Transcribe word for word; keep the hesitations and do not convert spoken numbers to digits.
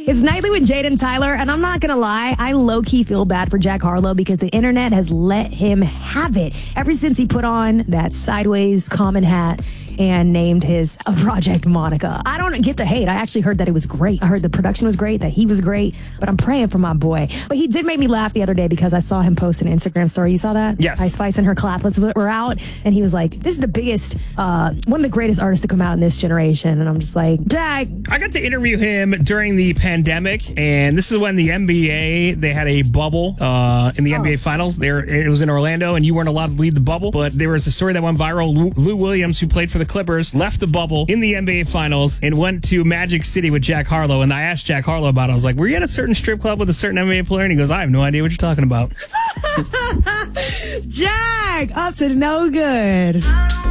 It's Nightly with Jaden Tyler, and I'm not going to lie, I low-key feel bad for Jack Harlow because the internet has let him have it ever since he put on that sideways common hat and named his uh, Project Monica. I don't get to hate. I actually heard that it was great. I heard the production was great, that he was great, but I'm praying for my boy. But he did make me laugh the other day because I saw him post an Instagram story. You saw that? Yes. Ice Spice and her claplets were out, and he was like, this is the biggest, uh, one of the greatest artists to come out in this generation. And I'm just like, Jack. I got to interview him during the pandemic, and this is when the N B A, they had a bubble uh, in the oh. N B A Finals. There, it was in Orlando, and you weren't allowed to leave the bubble, but there was a story that went viral. Lou, Lou Williams, who played for the Clippers, left the bubble in the N B A Finals and went to Magic City with Jack Harlow, and I asked Jack Harlow about it. I was like, were you at a certain strip club with a certain N B A player? And he goes, I have no idea what you're talking about. Jack, up to no good.